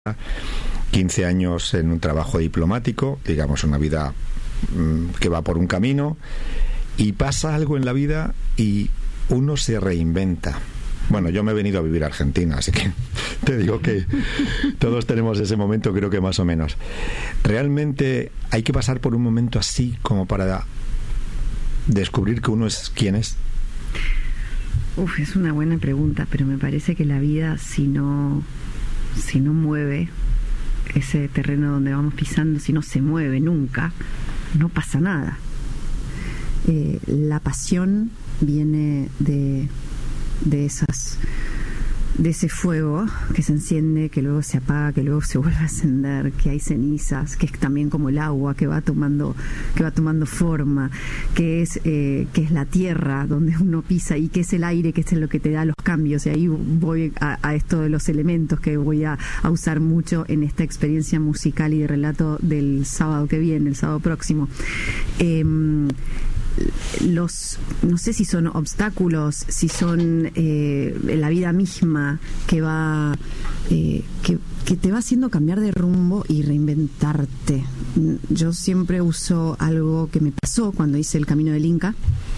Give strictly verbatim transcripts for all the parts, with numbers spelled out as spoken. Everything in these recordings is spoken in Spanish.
quince años en un trabajo diplomático, digamos una vida mmm, que va por un camino, y pasa algo en la vida y uno se reinventa. Bueno, yo me he venido a vivir a Argentina, así que te digo que todos tenemos ese momento, creo que más o menos. Realmente hay que pasar por un momento así como para descubrir que uno es quien es. Uf, es una buena pregunta, pero me parece que la vida, si no, si no mueve ese terreno donde vamos pisando, si no se mueve nunca, no pasa nada. Eh, la pasión viene de, de esas, de ese fuego que se enciende, que luego se apaga, que luego se vuelve a encender, que hay cenizas, que es también como el agua que va tomando, que va tomando forma, que es eh, que es la tierra donde uno pisa y que es el aire, que es lo que te da los cambios. Y ahí voy a, a esto de los elementos que voy a, a usar mucho en esta experiencia musical y de relato del sábado que viene, el sábado próximo. Eh, los, no sé si son obstáculos, si son eh, la vida misma que va eh, que, que te va haciendo cambiar de rumbo y reinventarte. Yo siempre uso algo que me pasó cuando hice el Camino del Inca.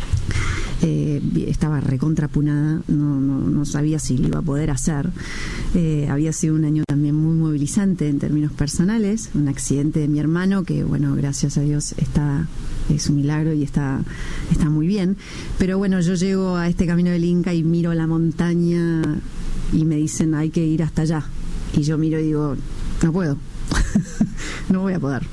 Eh, estaba recontrapunada, no, no, no sabía si lo iba a poder hacer. Eh, había sido un año también muy movilizante en términos personales, un accidente de mi hermano que, bueno, gracias a Dios está, es un milagro y está, está muy bien. Pero bueno, yo llego a este Camino del Inca y miro la montaña y me dicen hay que ir hasta allá. Y yo miro y digo, no puedo, no voy a poder.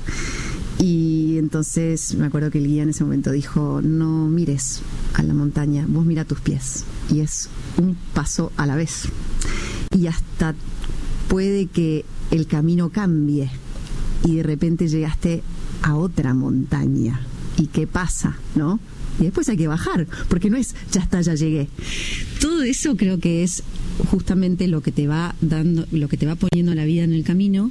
Y entonces me acuerdo que el guía en ese momento dijo, no mires a la montaña, vos mira tus pies. Y es un paso a la vez. Y hasta puede que el camino cambie y de repente llegaste a otra montaña. ¿Y qué pasa? ¿No? Y después hay que bajar, porque no es ya está, ya llegué. Todo eso creo que es justamente lo que te va dando, lo que te va poniendo la vida en el camino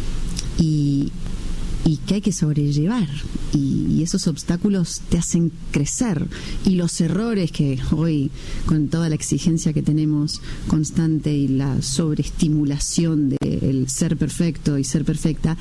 y y que hay que sobrellevar, y, y esos obstáculos te hacen crecer, y los errores que hoy, con toda la exigencia que tenemos constante y la sobreestimulación del ser perfecto y ser perfecta,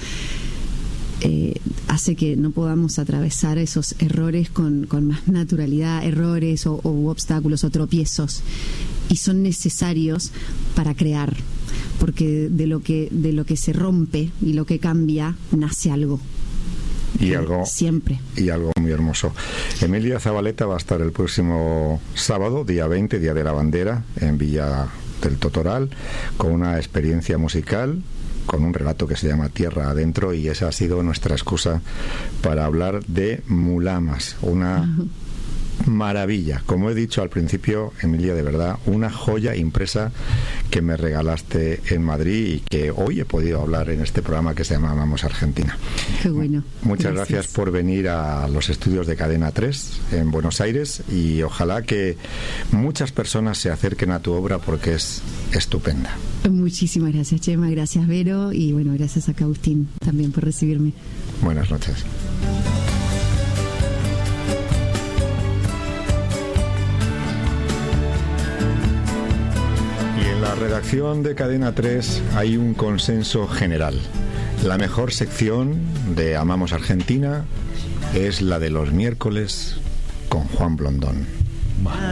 eh, hace que no podamos atravesar esos errores con, con más naturalidad, errores o, o obstáculos o tropiezos, y son necesarios para crear, porque de lo que de lo que se rompe y lo que cambia nace algo. Y algo siempre. Y algo muy hermoso. Emilia Zabaleta va a estar el próximo sábado, día veinte, Día de la Bandera, en Villa del Totoral, con una experiencia musical, con un relato que se llama Tierra Adentro, y esa ha sido nuestra excusa para hablar de Mulamas, una uh-huh. maravilla. Como he dicho al principio, Emilia, de verdad, una joya impresa que me regalaste en Madrid y que hoy he podido hablar en este programa que se llama Amamos Argentina. Qué bueno. Muchas gracias. gracias por venir a los estudios de Cadena tres en Buenos Aires, y ojalá que muchas personas se acerquen a tu obra porque es estupenda. Muchísimas gracias, Chema. Gracias, Vero. Y bueno, gracias a Agustín también por recibirme. Buenas noches. En la redacción de Cadena tres hay un consenso general. La mejor sección de Amamos Argentina es la de los miércoles con Juan Blondón.